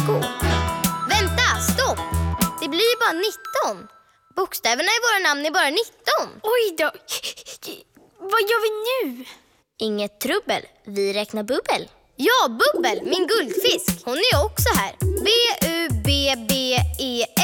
sko. Vänta, stopp! Det blir ju bara 19. Bokstäverna i våra namn är bara 19. Oj då. Vad gör vi nu? Inget trubbel, vi räknar bubbel. Ja, Bubbel, min guldfisk. Hon är också här. B-U-B-B-E